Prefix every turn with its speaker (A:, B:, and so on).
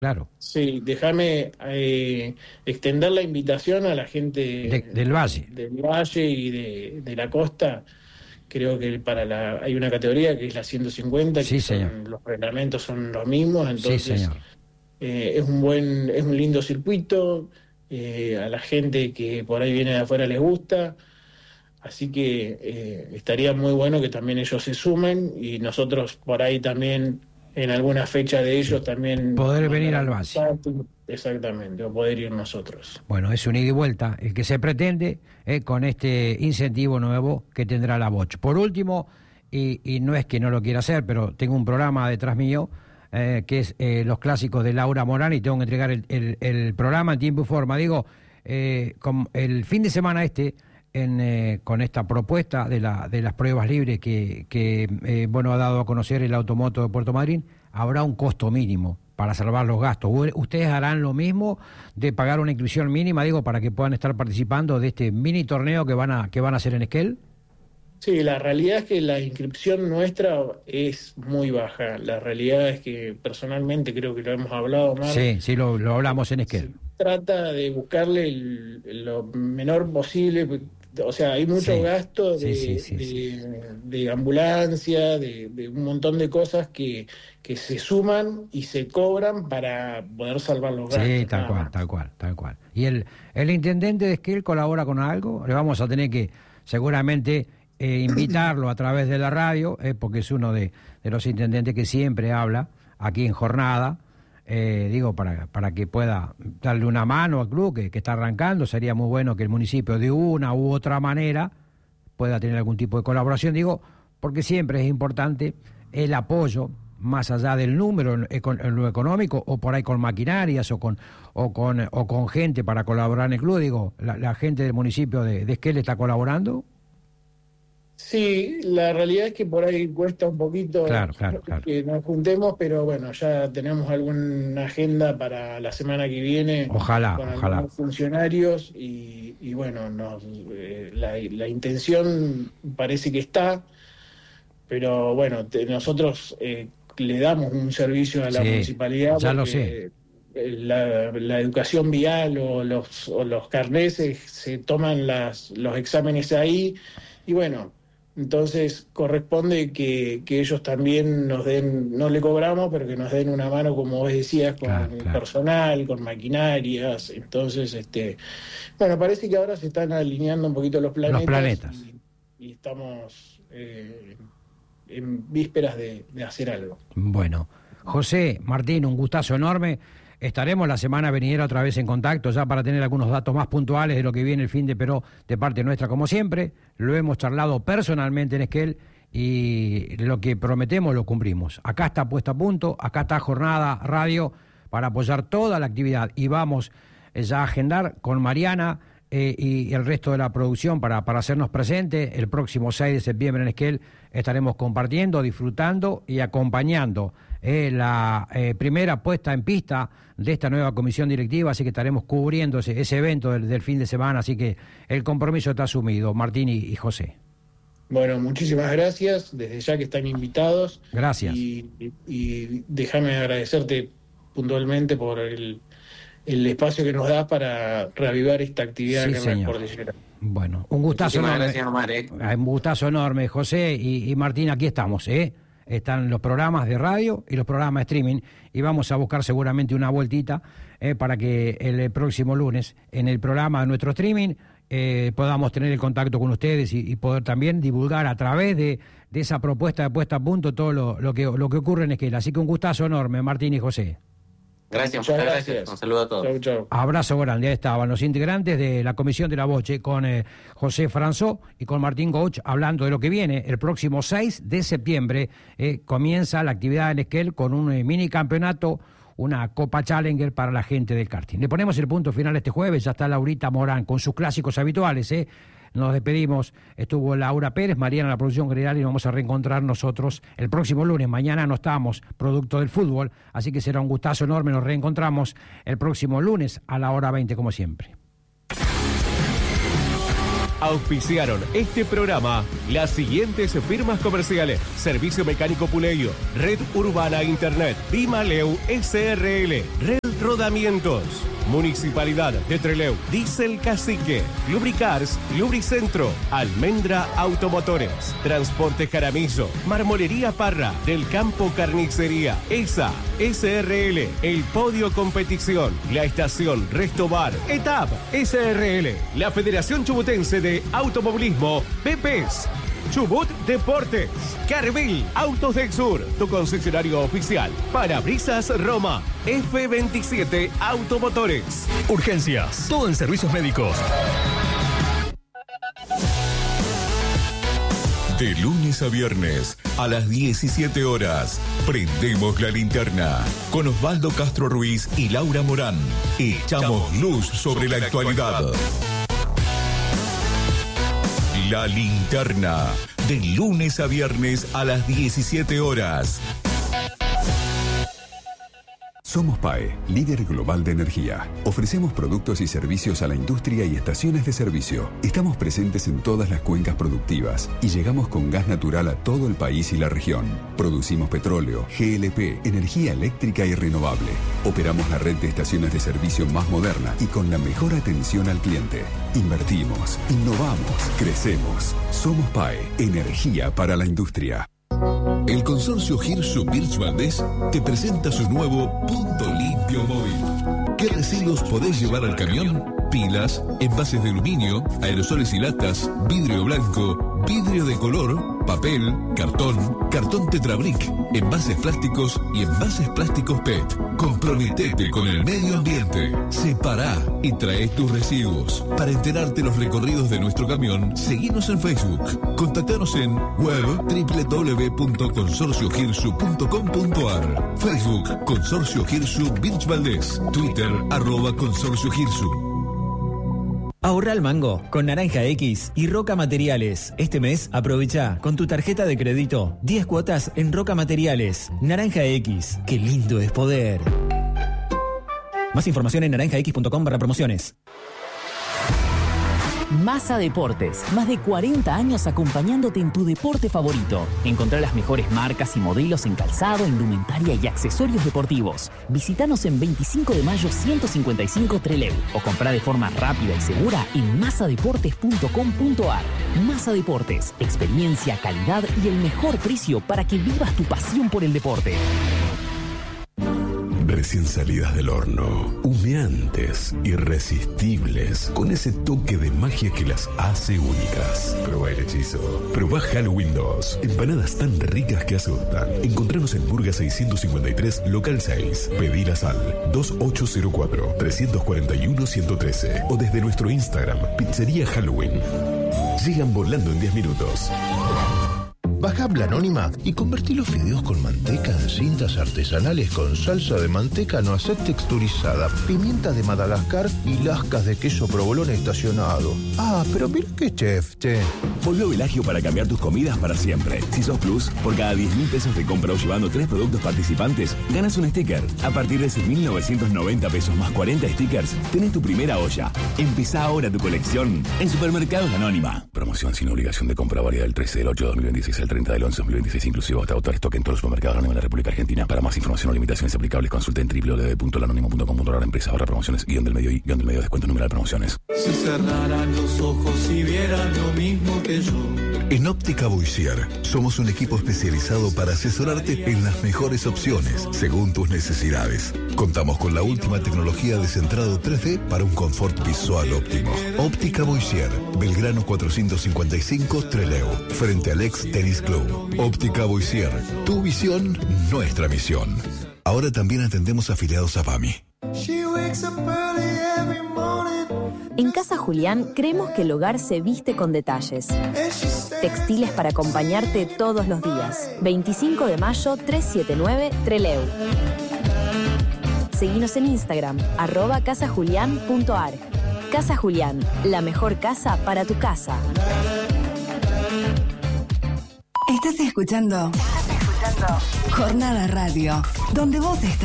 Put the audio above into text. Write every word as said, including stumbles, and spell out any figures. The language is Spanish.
A: Claro.
B: Sí, déjame eh, extender la invitación a la gente
A: de, del Valle.
B: Del Valle y de, de la costa. Creo que para la hay una categoría que es la ciento cincuenta,
A: sí,
B: que son,
A: señor.
B: los reglamentos son los mismos, entonces
A: sí, señor.
B: Eh, es un buen, es un lindo circuito, eh, a la gente que por ahí viene de afuera les gusta, así que eh, estaría muy bueno que también ellos se sumen y nosotros por ahí también en alguna fecha de ellos
A: sí.
B: también
A: poder venir al Valle.
B: Exactamente, o poder ir nosotros.
A: Bueno, es un ida y vuelta el que se pretende eh, con este incentivo nuevo que tendrá la Boch. Por último, y, y no es que no lo quiera hacer, pero tengo un programa detrás mío eh, que es eh, los clásicos de Laura Morán y tengo que entregar el, el, el programa en tiempo y forma. Digo, eh, con el fin de semana este, en, eh, con esta propuesta de, la, de las pruebas libres que, que eh, bueno, ha dado a conocer el Automoto de Puerto Madryn, habrá un costo mínimo para salvar los gastos. ¿Ustedes harán lo mismo de pagar una inscripción mínima, digo, para que puedan estar participando de este mini torneo que van a que van a hacer en Esquel?
B: Sí, la realidad es que la inscripción nuestra es muy baja. La realidad es que personalmente creo que lo hemos hablado más.
A: Sí, sí, lo, lo hablamos en Esquel.
B: Se trata de buscarle el, lo menor posible. O sea, hay mucho
A: sí,
B: gasto de,
A: sí, sí, sí,
B: de,
A: sí.
B: de ambulancia, de, de un montón de cosas que, que se suman y se cobran para poder salvar los gastos.
A: Sí, tal cual,
B: más.
A: tal cual, tal cual. ¿Y el, el intendente de Esquel colabora con algo? Le vamos a tener que seguramente eh, invitarlo a través de la radio, eh, porque es uno de, de los intendentes que siempre habla aquí en jornada. Eh, digo, para, para que pueda darle una mano al club que, que está arrancando. Sería muy bueno que el municipio de una u otra manera pueda tener algún tipo de colaboración, digo, porque siempre es importante el apoyo, más allá del número en, en lo económico, o por ahí con maquinarias, o con o con, o con gente para colaborar en el club. Digo, la, la gente del municipio de, de Esquel está colaborando.
B: Sí, la realidad es que por ahí cuesta un poquito
A: claro, claro, claro.
B: que nos juntemos, pero bueno, ya tenemos alguna agenda para la semana que viene.
A: Ojalá,
B: con
A: ojalá.
B: algunos funcionarios y, y bueno, nos, eh, la, la intención parece que está, pero bueno, te, nosotros eh, le damos un servicio a la
A: sí,
B: municipalidad.
A: Ya lo sé.
B: La, la educación vial o los, o los carnés se, se toman las, los exámenes ahí y bueno, entonces corresponde que, que ellos también nos den, no le cobramos, pero que nos den una mano, como vos decías, con
A: claro, claro.
B: personal, con maquinarias. Entonces, este, bueno, parece que ahora se están alineando un poquito los planetas.
A: Los planetas.
B: Y, y estamos eh, en vísperas de, de hacer algo.
A: Bueno, José, Martín, un gustazo enorme. Estaremos la semana venidera otra vez en contacto ya para tener algunos datos más puntuales de lo que viene el fin de pero de parte nuestra como siempre. Lo hemos charlado personalmente en Esquel y lo que prometemos lo cumplimos. Acá está puesta a punto, acá está Jornada Radio para apoyar toda la actividad y vamos ya a agendar con Mariana eh, y el resto de la producción para, para hacernos presentes. El próximo seis de septiembre en Esquel estaremos compartiendo, disfrutando y acompañando Eh, la eh, primera puesta en pista de esta nueva comisión directiva, así que estaremos cubriendo ese, ese evento del, del fin de semana, así que el compromiso está asumido, Martín y, y José.
B: Bueno, muchísimas gracias, desde ya que están invitados.
A: Gracias.
B: Y, y, y déjame agradecerte puntualmente por el, el espacio que nos das para reavivar esta actividad
A: sí,
B: que
A: señor.
B: me cordillera.
A: Bueno, un gustazo
C: Muchísimas
A: enorme.
C: Gracias, Omar, ¿eh?
A: Un gustazo enorme, José y, y Martín, aquí estamos, ¿eh? Están los programas de radio y los programas de streaming y vamos a buscar seguramente una vueltita eh, para que el próximo lunes en el programa de nuestro streaming eh, podamos tener el contacto con ustedes y, y poder también divulgar a través de, de esa propuesta de puesta a punto todo lo, lo, que, lo que ocurre en Esquel. Así que un gustazo enorme, Martín y José.
C: Gracias,
B: muchas
C: muchas
B: gracias.
C: gracias. Un saludo a todos.
B: Chau, chau.
A: Abrazo grande. Ahí estaban los integrantes de la Comisión de la Boche con eh, José Franzó y con Martín Gouch hablando de lo que viene. El próximo seis de septiembre eh, comienza la actividad en Esquel con un eh, mini campeonato, una Copa Challenger para la gente del karting. Le ponemos el punto final este jueves. Ya está Laurita Morán con sus clásicos habituales, ¿eh? Nos despedimos. Estuvo Laura Pérez, Mariana en la producción general y nos vamos a reencontrar nosotros el próximo lunes. Mañana no estamos, producto del fútbol, así que será un gustazo enorme. Nos reencontramos el próximo lunes a la hora veinte como siempre.
C: Auspiciaron este programa las siguientes firmas comerciales: Servicio Mecánico Puleio, Red Urbana Internet, Bimaleu S R L, Red Rodamientos, Municipalidad de Trelew, Diesel Cacique, Lubricars, Lubricentro, Almendra Automotores, Transporte Jaramillo, Marmolería Parra, Del Campo Carnicería, E S A, S R L, El Podio Competición, La Estación Restobar, E T A P, S R L, la Federación Chubutense de Automovilismo, B P E S, Chubut Deportes, Carvil Autos del Sur, tu concesionario oficial, Parabrisas Roma, F veintisiete Automotores.
D: Urgencias, todo en servicios médicos.
E: De lunes a viernes, a las diecisiete horas, prendemos la linterna. Con Osvaldo Castro Ruiz y Laura Morán, echamos luz sobre la actualidad. La linterna, de lunes a viernes a las diecisiete horas.
F: Somos P A E, líder global de energía. Ofrecemos productos y servicios a la industria y estaciones de servicio. Estamos presentes en todas las cuencas productivas y llegamos con gas natural a todo el país y la región. Producimos petróleo, G L P, energía eléctrica y renovable. Operamos la red de estaciones de servicio más moderna y con la mejor atención al cliente. Invertimos, innovamos, crecemos. Somos P A E, energía para la industria.
E: El consorcio Hirsu Birch Valdés te presenta su nuevo Punto Limpio Móvil. ¿Qué residuos podés llevar al camión? Pilas, envases de aluminio, aerosoles y latas, vidrio blanco, vidrio de color, papel, cartón, cartón Tetrabric, envases plásticos y envases plásticos P E T. Comprometete con el medio ambiente. Separá y trae tus residuos. Para enterarte los recorridos de nuestro camión, seguinos en Facebook. Contactanos en web doble u doble u doble u punto consorcio hirsu punto com punto a r. Facebook Consorcio Hirsu Birch Valdés. Twitter arroba Consorcio Hirsu.
G: Ahorra al mango con Naranja X y Roca Materiales. Este mes aprovecha con tu tarjeta de crédito diez cuotas en Roca Materiales. Naranja X, qué lindo es poder. Más información en naranja x punto com barra promociones.
H: Massa Deportes, más de cuarenta años acompañándote en tu deporte favorito. Encontrá las mejores marcas y modelos en calzado, indumentaria y accesorios deportivos. Visítanos en veinticinco de mayo ciento cincuenta y cinco Trelew o comprá de forma rápida y segura en massa deportes punto com punto a r. Massa Deportes, experiencia, calidad y el mejor precio para que vivas tu pasión por el deporte.
I: Recién salidas del horno, humeantes, irresistibles, con ese toque de magia que las hace únicas. Probá el hechizo. Probá Halloween dos. Empanadas tan ricas que asustan. Encontranos en Burga seiscientos cincuenta y tres, local seis. Pedilas al dos ocho cero cuatro, tres cuatro uno, uno uno tres o desde nuestro Instagram, Pizzería Halloween. Llegan volando en diez minutos.
J: Baja Habla Anónima y convertí los fideos con manteca en cintas artesanales con salsa de manteca no aceite texturizada, pimienta de Madagascar y lascas de queso provolone estacionado. Ah, pero mira qué chef, che.
K: Volvió Velagio para cambiar tus comidas para siempre. Si sos Plus, por cada diez mil pesos de compra o llevando tres productos participantes, ganas un sticker. A partir de seis mil novecientos noventa pesos más cuarenta stickers, tenés tu primera olla. Empezá ahora tu colección en Supermercados Anónima.
I: Promoción sin obligación de compra válida del trece del ocho de dos mil veintiséis al treinta del once de dos mil veintiséis, inclusive hasta agotar stock en todos los supermercados Anónima de la República Argentina. Para más información o limitaciones aplicables, consulta en doble u doble u doble u punto lanónimo punto com punto a r. Empresa ahorra promociones, guión del medio y guión del medio descuento numeral promociones.
L: Si cerraran los ojos y vieran lo mismo que yo.
M: En Óptica Boisier somos un equipo especializado para asesorarte en las mejores opciones según tus necesidades. Contamos con la última tecnología de centrado tres D para un confort visual óptimo. Óptica Boisier, Belgrano cuatrocientos cincuenta y cinco, Trelew, frente al ex Tennis Club. Óptica Boisier, tu visión, nuestra misión. Ahora también atendemos afiliados a PAMI.
N: En Casa Julián creemos que el hogar se viste con detalles. Textiles para acompañarte todos los días. veinticinco de mayo, trescientos setenta y nueve, Trelew. Seguinos en Instagram, arroba casajulián punto a r. Casa Julián, la mejor casa para tu casa.
O: Estás escuchando, Estás escuchando Jornada Radio, donde vos estás.